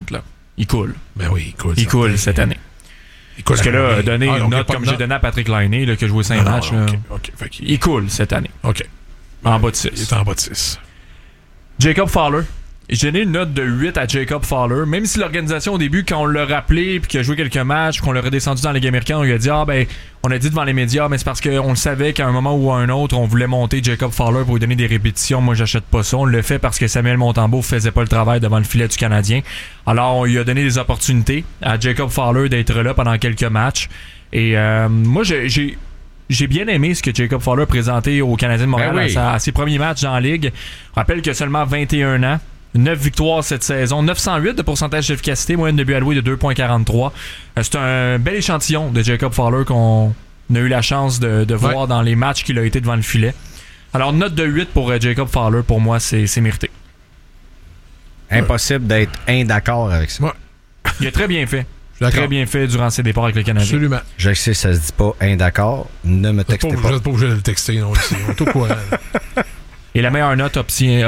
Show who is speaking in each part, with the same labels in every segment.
Speaker 1: note, là. Il coule.
Speaker 2: Ben oui, il coule.
Speaker 1: Il coule cette année. Parce que là, donner une note comme j'ai donné à Patrick Laine, là, qui a joué 5 matchs, là, il coule cette année.
Speaker 2: OK.
Speaker 1: En bas de 6.
Speaker 2: Il est en bas de 6.
Speaker 1: Jacob Fowler. J'ai donné une note de 8 à Jacob Fowler. Même si l'organisation, au début, quand on l'a rappelé puis qu'il a joué quelques matchs, qu'on l'a redescendu dans la Ligue américaine, on lui a dit on a dit devant les médias, mais c'est parce qu'on le savait qu'à un moment ou à un autre, on voulait monter Jacob Fowler pour lui donner des répétitions. Moi, j'achète pas ça. On le fait parce que Samuel Montembeault faisait pas le travail devant le filet du Canadien. Alors, on lui a donné des opportunités à Jacob Fowler d'être là pendant quelques matchs. Et moi, j'ai bien aimé ce que Jacob Fowler a présenté au Canadien de Montréal à ses premiers matchs dans la Ligue. Je rappelle qu'il a seulement 21 ans. 9 victoires cette saison, 908 de pourcentage d'efficacité, moyenne de but alloué de 2.43. C'est un bel échantillon de Jacob Fowler qu'on a eu la chance de voir dans les matchs qu'il a été devant le filet. Alors, note de 8 pour Jacob Fowler, pour moi, c'est mérité.
Speaker 3: Impossible d'être d'accord avec ça.
Speaker 2: Ouais.
Speaker 1: Il a très bien fait. Très bien fait durant ses départs avec le Canadien.
Speaker 2: Absolument.
Speaker 3: Je sais, ça se dit pas d'accord. Ne me textez pas.
Speaker 2: Vous n'êtes pas obligé de le texter, non, ici. On est au courant.
Speaker 1: Et la meilleure note,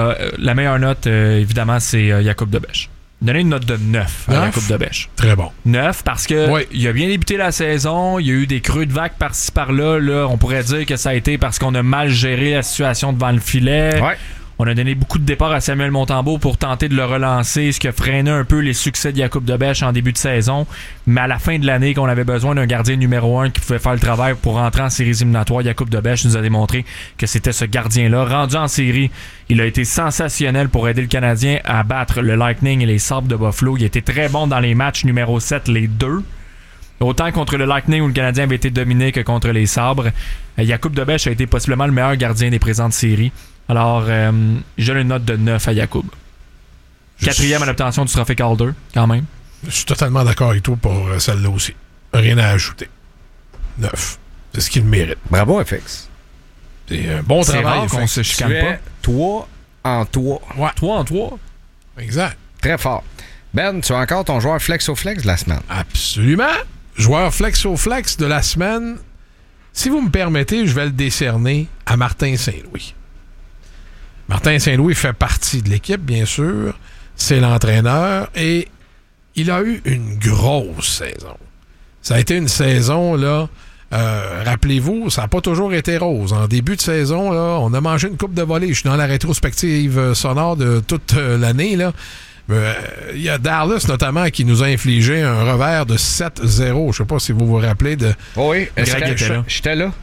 Speaker 1: évidemment, c'est Jakub Dobeš. Donner une note de 9 à Jakub Dobeš.
Speaker 2: Très bon.
Speaker 1: 9 parce que il a bien débuté la saison, il y a eu des creux de vagues par-ci par-là. Là, on pourrait dire que ça a été parce qu'on a mal géré la situation devant le filet.
Speaker 3: Ouais.
Speaker 1: On a donné beaucoup de départs à Samuel Montembeault pour tenter de le relancer, ce qui a freiné un peu les succès de Jakub Dobeš en début de saison. Mais à la fin de l'année, qu'on avait besoin d'un gardien numéro 1 qui pouvait faire le travail pour rentrer en séries éliminatoires, Jakub Dobeš nous a démontré que c'était ce gardien-là. Rendu en série, il a été sensationnel pour aider le Canadien à battre le Lightning et les Sabres de Buffalo. Il a été très bon dans les matchs numéro 7, les deux. Autant contre le Lightning où le Canadien avait été dominé que contre les Sabres. Jakub Dobeš a été possiblement le meilleur gardien des présentes séries. Alors, je donne une note de 9 à Jakub. 4e à l'obtention du trophée Calder, quand même.
Speaker 2: Je suis totalement d'accord avec toi pour celle-là aussi. Rien à ajouter. 9. C'est ce qu'il mérite.
Speaker 3: Bravo, FX.
Speaker 2: C'est un bon
Speaker 1: C'est
Speaker 2: travail.
Speaker 1: rare qu'on se chicane pas.
Speaker 3: 3 en 3.
Speaker 2: Ouais.
Speaker 1: 3 en 3.
Speaker 2: Exact.
Speaker 3: Très fort. Ben, tu as encore ton joueur flex au flex de la semaine.
Speaker 2: Absolument. Joueur flex au flex de la semaine. Si vous me permettez, je vais le décerner à Martin Saint-Louis. Martin Saint-Louis fait partie de l'équipe, bien sûr. C'est l'entraîneur et il a eu une grosse saison. Ça a été une saison, là, rappelez-vous, ça n'a pas toujours été rose. En début de saison, là, on a mangé une coupe de volée. Je suis dans la rétrospective sonore de toute l'année, là. Il y a Dallas, notamment, qui nous a infligé un revers de 7-0. Je ne sais pas si vous vous rappelez de...
Speaker 3: Oui,
Speaker 1: j'étais là.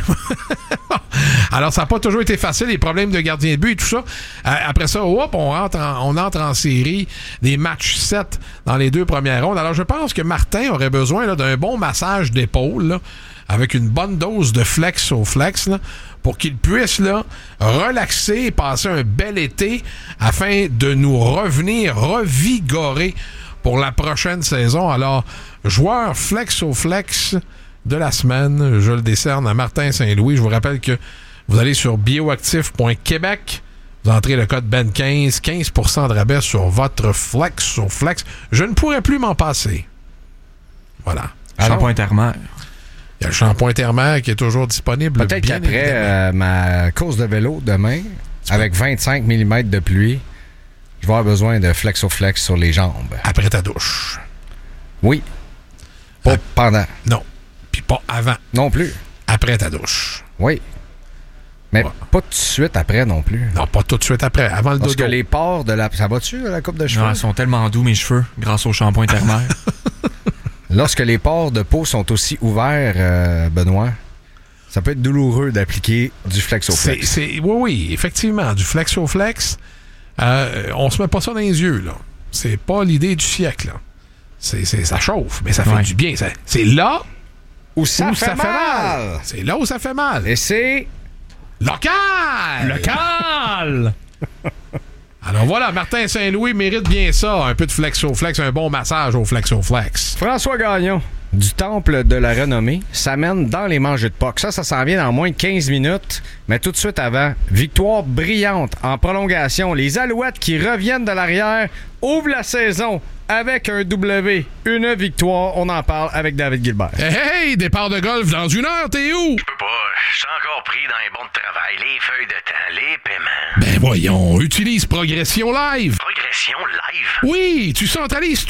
Speaker 2: Alors, ça n'a pas toujours été facile, les problèmes de gardien de but et tout ça. Après ça, on entre en série des matchs 7 dans les 2 premières rondes. Alors, je pense que Martin aurait besoin là, d'un bon massage d'épaule, là, avec une bonne dose de flex au flex, là, pour qu'il puisse là, relaxer et passer un bel été afin de nous revenir revigorer pour la prochaine saison. Alors, joueur flex au flex de la semaine, je le décerne à Martin Saint-Louis. Je vous rappelle que vous allez sur bioactif.québec, vous entrez le code BEN15, 15% de rabais sur votre flex au flex. Je ne pourrais plus m'en passer. Voilà.
Speaker 1: Shampoing Thermère.
Speaker 2: Il y a le shampoing Thermère qui est toujours disponible.
Speaker 3: Peut-être qu'après ma course de vélo demain, avec 25 mm de pluie, je vais avoir besoin de flex au flex sur les jambes.
Speaker 2: Après ta douche.
Speaker 3: Oui. Pas pendant.
Speaker 2: Non. Puis pas avant.
Speaker 3: Non plus.
Speaker 2: Après ta douche.
Speaker 3: Oui. Mais pas tout de suite après non plus.
Speaker 2: Non, pas tout de suite après. Avant le dodo.
Speaker 3: Parce que les pores de la... Ça va-tu, la coupe de cheveux?
Speaker 1: Non, ils sont tellement doux, mes cheveux, grâce au shampoing Thermère.
Speaker 3: Lorsque les pores de peau sont aussi ouverts, Benoît, ça peut être douloureux d'appliquer du flexo-flex.
Speaker 2: Oui, effectivement. Du flexo-flex, on se met pas ça dans les yeux, là. C'est pas l'idée du siècle, là. Ça chauffe, mais ça fait du bien. C'est là
Speaker 3: où ça fait mal.
Speaker 2: C'est là où ça fait mal.
Speaker 3: Et c'est...
Speaker 1: Local!
Speaker 2: Alors voilà, Martin Saint-Louis mérite bien ça. Un peu de flexo-flex, un bon massage au flexo-flex.
Speaker 3: François Gagnon, du Temple de la Renommée, s'amène dans les manches de puck. Ça s'en vient dans moins de 15 minutes. Mais tout de suite avant, victoire brillante en prolongation. Les Alouettes qui reviennent de l'arrière ouvrent la saison avec un W. Une victoire, on en parle avec David Gilbert.
Speaker 2: Hey, départ de golf dans 1 heure, t'es où?
Speaker 4: Je peux pas, je suis encore pris dans les bons de travail, les feuilles de temps, les paiements.
Speaker 2: Ben voyons, utilise Progression Live.
Speaker 4: Progression live?
Speaker 2: Oui, tu centralises